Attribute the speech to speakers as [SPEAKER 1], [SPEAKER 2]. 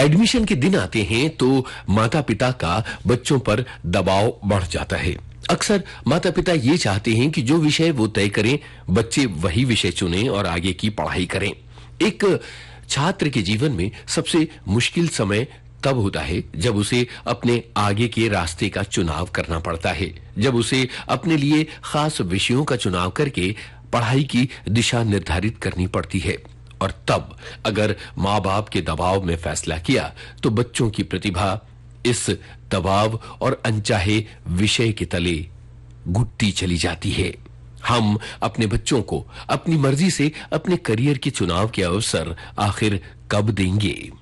[SPEAKER 1] Admission के दिन आते हैं तो माता पिता का बच्चों पर दबाव बढ़ जाता है। अक्सर माता पिता ये चाहते हैं कि जो विषय वो तय करें, बच्चे वही विषय चुनें और आगे की पढ़ाई करें। एक छात्र के जीवन में सबसे मुश्किल समय तब होता है जब उसे अपने आगे के रास्ते का चुनाव करना पड़ता है, जब उसे अपने लिए खास विषयों का चुनाव करके पढ़ाई की दिशा निर्धारित करनी पड़ती है। और तब अगर माँ बाप के दबाव में फैसला किया तो बच्चों की प्रतिभा इस दबाव और अनचाहे विषय के तले घुटती चली जाती है। हम अपने बच्चों को अपनी मर्जी से अपने करियर के चुनाव के अवसर आखिर कब देंगे?